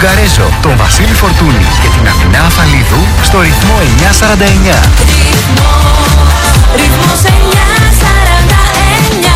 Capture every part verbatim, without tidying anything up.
Ουγγαρέζο, τον Βασίλη Φορτούνη και την Αθηνά Αφαλίδου στο ρυθμό εννιακόσια σαράντα εννιά. Ρυθμός εννιακόσια σαράντα εννιά.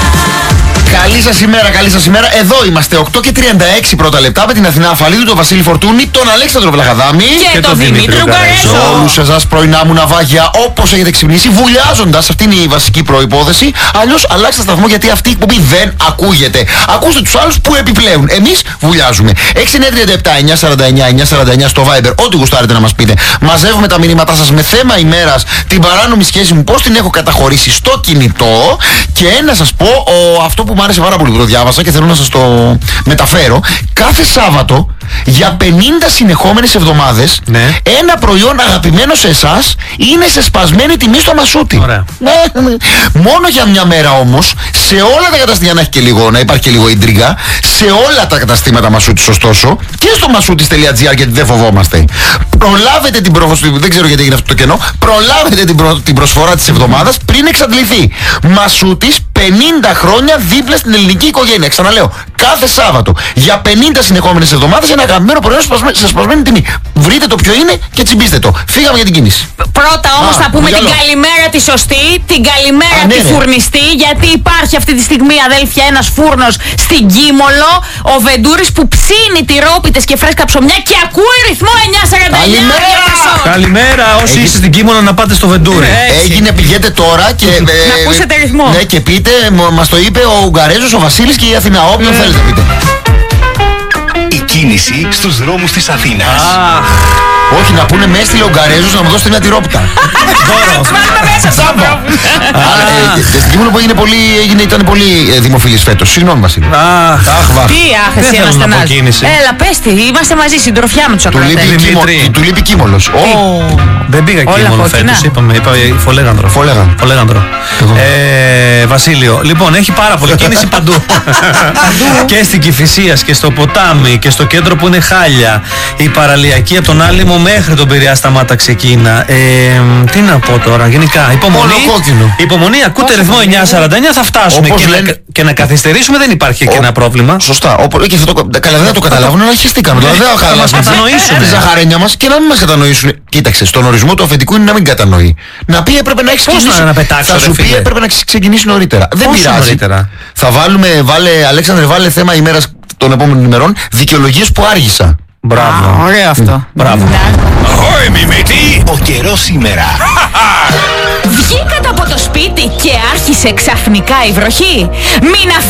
Καλή σας ημέρα, καλή σας ημέρα. Εδώ είμαστε, οκτώ και τριάντα έξι πρώτα λεπτά, με την Αθηνά Αφαλίδου, τον Βασίλη Φορτούνη, τον Αλέξανδρο Βλαχαδάμη Και, και τον Δημήτρη Ουγγαρέζο. Όλους εσάς πρωινά μου ναυάγια, όπως έχετε ξυπνήσει, βουλιάζοντας. Αυτή είναι η βασική προϋπόθεση. Αλλιώς αλλάξτε σταθμό, γιατί αυτή η εκπομπή δεν ακούγεται. Ακούστε τους άλλους που επιπλέουν. Εμείς βουλιάζουμε. έξι εννιά τρία επτά εννιακόσια σαράντα εννιά εννιακόσια σαράντα εννιά στο Viber, ό,τι γουστάρετε να μας πείτε. Μαζεύουμε τα μηνύματά σας με θέμα ημέρας, την παράνομη σχέση μου, πώς την έχω καταχωρήσει στο κινητό. Και να σας πω ο, αυτό που μου άρεσε πάρα πολύ που το διάβασα και θέλω να σας το μεταφέρω. Κάθε Σάββατο για πενήντα συνεχόμενες εβδομάδες, ναι, ένα προϊόν αγαπημένο σε εσάς είναι σε σπασμένη τιμή στο Μασούτι. Ωραία. Μόνο για μια μέρα όμως, σε όλα τα καταστήματα, να, έχει και λίγο, να υπάρχει και λίγο ιντρίγκα, σε όλα τα καταστήματα Μασούτης ωστόσο, και στο μασούτης.gr, γιατί δεν φοβόμαστε. Προλάβετε την προσφορά, δεν ξέρω γιατί έγινε αυτό το κενό, προλάβετε την, προ, την προσφορά της εβδομάδας πριν εξαντληθεί. Μασούτης, πενήντα χρόνια δίπλα στην ελληνική οικογένεια. Ξαναλέω, κάθε Σάββατο για πενήντα συνεχόμενες εβδομάδες ένα αγαπημένο προϊόν σε σπασμένη τιμή. Βρείτε το ποιο είναι και τσιμπήστε το. Φύγαμε για την κίνηση. Πρώτα όμως θα πούμε την καλημέρα τη σωστή, την καλημέρα τη φουρνιστή, γιατί υπάρχει αυτή τη στιγμή, αδέλφια, ένας φούρνος στην Κίμολο, ο Βεντούρης που ψήνει τυρόπιτες και φρέσκα ψωμιά και ακούει ρυθμό εννιακόσια σαράντα εννιά. Καλημέρα! Καλημέρα, όσοι Έγινε... είστε στην Κίμολο να πάτε στο Βεντούρι. Έγινε, πηγαίνετε τώρα και... να ακούσετε ρυθμό. Ναι, και πείτε, μας το είπε ο Ουγγαρέζος, ο Βασίλης και η Αθηνά. Όποιον θέλετε πείτε. Η κίνηση στους δρόμους της Αθήνας. Αχ, Όχι, να πούνε με έστειλε ο Ουγγαρέζος να μου δώσετε μια τυρόπιτα. δώρο. Τσάμπα! Στην Κίμολο που έγινε πολύ, έγινε, ήταν πολύ ε, δημοφιλής φέτος. Συγγνώμη, Βασίλη. Αχ, Αχ, βάχ. Τι άχ, Δεν εσύ θέλω να πω αναστενάζει. κίνηση. Έλα, πες τι, είμαστε μαζί, συντροφιά με τους Του λείπει, ακροατές. Κίμο- Δημήτρη. του λείπει Κίμολος. Ω, Δεν πήγα Όλα Κίμολο κόκκινα. φέτος, είπαμε, είπα Φολέγανδρο. Φολέγανδρο. Φολέγανδρο. Εγώ. Ε, Βασίλειο, λοιπόν, έχει πάρα πολύ κίνηση παντού. Και στην Κηφισίας και στο ποτάμι και στο κέντρο που είναι χάλια. Η παραλιακή από τον Άλυμο μέχρι τον Πειραιά σταμάτα ξεκίνα. Ε, τι να πω τώρα, γενικά. Υπομονή. Όλο κόκκινο. Υπομονή, ακούτε ρυθμό εννιακόσια σαράντα εννιά, θα φτάσουμε. Όπως Και, λένε- να, και να καθυστερήσουμε δεν υπάρχει και ένα πρόβλημα. Σωστά. Όπου, και αυτό το, καλά, δεν θα το καταλάβουν, αλλά χεστήκαμε. Τώρα δεν θα Θα μας χαλάσουμε κατανοήσουν. τη ζαχαρένια μας και να μην μας κατανοήσουν. Κοίταξε, στον ορισμό του αφεντικού είναι να μην κατανοεί. Να πει έπρεπε να έχει Πώς ξεκινήσει. να- να πετάξω, Θα ρε σου πει φίλε. έπρεπε να ξε- ξεκινήσει νωρίτερα. Δεν Πόσο πειράζει. νωρίτερα? Θα βάλουμε, βάλε, Αλέξανδρε, βάλε θέμα ημέρας των επόμενων ημερών, δικαιολογίες που άργησα. Μπράβο. Ωραίο αυτό. Μπράβο. Ahoy, μιμητή! Ο καιρός σήμερα. Βγήκατε από το σπίτι και άρχισε ξαφνικά η βροχή. Μην